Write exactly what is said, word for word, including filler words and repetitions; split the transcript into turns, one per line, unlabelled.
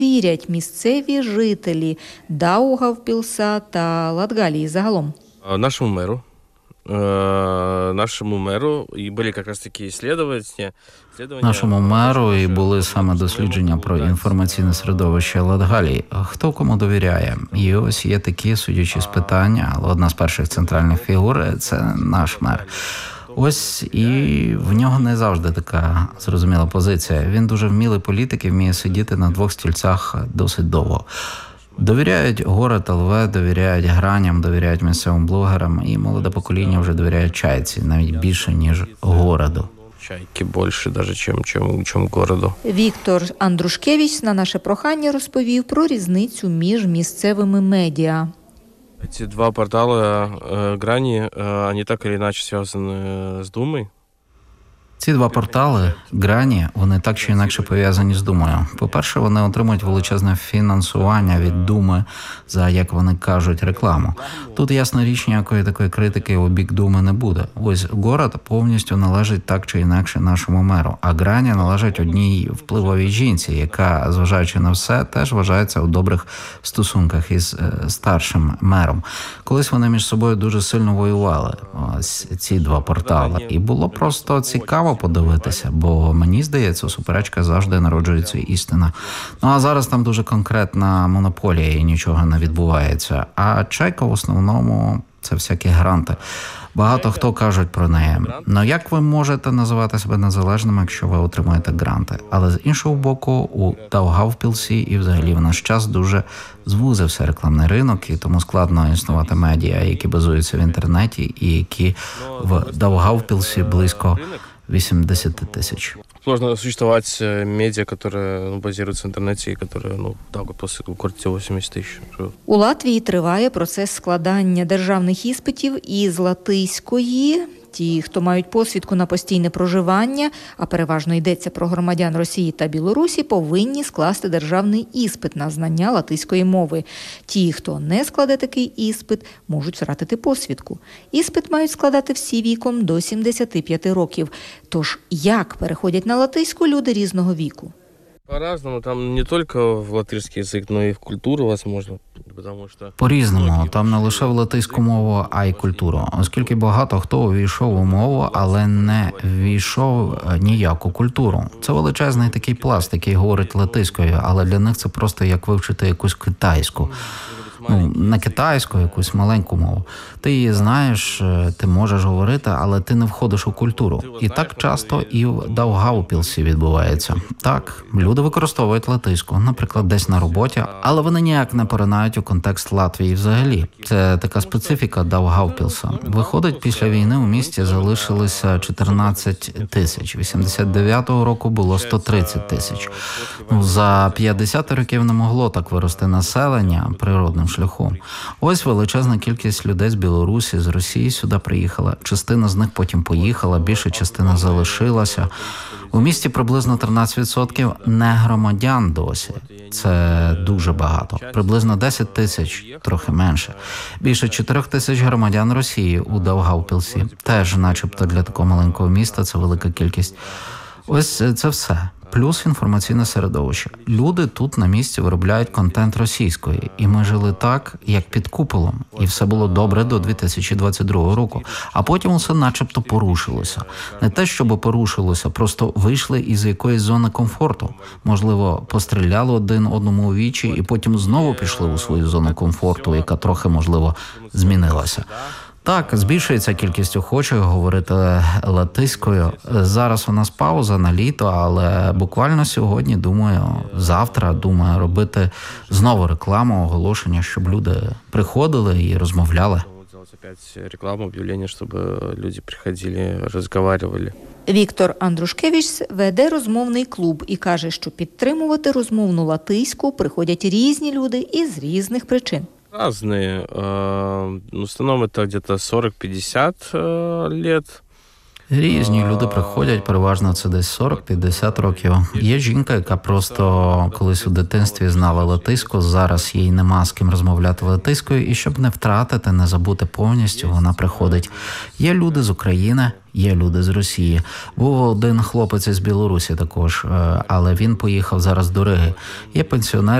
Вірять місцеві жителі Даугавпілса та Латгалії загалом?
Нашему мэру. Э, Нашому меру і були якраз такі ісследовання.
Нашому меру і були саме дослідження про інформаційне середовище Латгалії. Хто кому довіряє? І ось є такі, судячи з питання, але одна з перших центральних фігур – це наш мер. Ось і в нього не завжди така зрозуміла позиція. Він дуже вмілий політик і вміє сидіти на двох стільцях досить довго. Довіряють Город ЛВ, довіряють граням, довіряють місцевим блогерам, і молоде покоління вже довіряє Чайці, навіть більше, ніж Городу.
Чайки більше, навіть, чим, чим, чим Городу.
Віктор Андрушкевич на наше прохання розповів про різницю між місцевими медіа.
Эти два портала э, «Грани», э, они так или иначе связаны с Думой.
Ці два портали, Грані, вони так чи інакше пов'язані з Думою. По-перше, вони отримують величезне фінансування від Думи за, як вони кажуть, рекламу. Тут, ясна річ, ніякої такої критики у бік Думи не буде. Ось Город повністю належить так чи інакше нашому меру, а Грані належить одній впливовій жінці, яка, зважаючи на все, теж вважається у добрих стосунках із е, старшим мером. Колись вони між собою дуже сильно воювали, ось ці два портали. І було просто цікаво подивитися, бо мені здається, у суперечках завжди народжується істина. Ну а зараз там дуже конкретна монополія і нічого не відбувається. А Чайка в основному це всякі гранти. Багато хто кажуть про неї. Ну як ви можете називати себе незалежним, якщо ви отримуєте гранти? Але з іншого боку, у Даугавпілсі і взагалі в наш час дуже звузився рекламний ринок, і тому складно існувати медіа, які базуються в інтернеті, і які в Даугавпілсі близько вісімдесят тисяч.
Сложно существовать медиа, которые ну, базируются в интернете и которые, ну, так, после городе вісімдесят тисяч.
У Латвії триває процес складання державних іспитів із латиської. Ті, хто мають посвідку на постійне проживання, а переважно йдеться про громадян Росії та Білорусі, повинні скласти державний іспит на знання латиської мови. Ті, хто не складе такий іспит, можуть втратити посвідку. Іспит мають складати всі віком до сімдесят п'ять років. Тож, як переходять на латиську люди різного віку?
По-разному, там не тільки в латышский язик, но і в культуру, возможно. Що...
По-різному. Там не лише в латиську мову, а й культуру. Оскільки багато хто увійшов у мову, але не ввійшов ніяку культуру. Це величезний такий пласт, який говорить латиською, але для них це просто як вивчити якусь китайську. Ну, не китайську, якусь маленьку мову. Ти її знаєш, ти можеш говорити, але ти не входиш у культуру. І так часто і в Даугавпілсі відбувається. Так, люди використовують латиську, наприклад, десь на роботі, але вони ніяк не поринають у контекст Латвії взагалі. Це така специфіка Даугавпілса. Виходить, після війни у місті залишилося чотирнадцять тисяч. вісімдесят дев'ятого року було сто тридцять тисяч. Ну, за п'ятдесят років не могло так вирости населення природним шляхом. Ось величезна кількість людей з Білорусі, з Росії сюди приїхала. Частина з них потім поїхала, більша частина залишилася. У місті приблизно тринадцять відсотків не громадян досі. Це дуже багато. Приблизно десять тисяч, трохи менше. Більше чотири тисяч громадян Росії у Даугавпілсі. Теж, начебто, для такого маленького міста це велика кількість. Ось це все. Плюс інформаційне середовище. Люди тут на місці виробляють контент російською. І ми жили так, як під куполом. І все було добре до дві тисячі двадцять другого року. А потім усе начебто порушилося. Не те, щоб порушилося, просто вийшли із якоїсь зони комфорту. Можливо, постріляли один одному у вічі і потім знову пішли у свою зону комфорту, яка трохи, можливо, змінилася. Так, збільшується кількість охочих говорити латиською. Зараз у нас пауза на літо, але буквально сьогодні, думаю, завтра, думаю, робити знову рекламу, оголошення, щоб люди приходили і розмовляли.
Опять рекламу, об'явлення, щоб люди приходили, розмовляли.
Віктор Андрушкевич веде розмовний клуб і каже, що підтримувати розмовну латиську приходять різні люди із різних причин.
Разные. В основном это где-то сорок-пятьдесят лет.
Різні люди приходять, переважно це десь сорок-п'ятдесят років. Є жінка, яка просто колись у дитинстві знала латиську, зараз їй нема з ким розмовляти латиською, і щоб не втратити, не забути повністю, вона приходить. Є люди з України, є люди з Росії. Був один хлопець із Білорусі також, але він поїхав зараз до Риги. Є пенсіонер,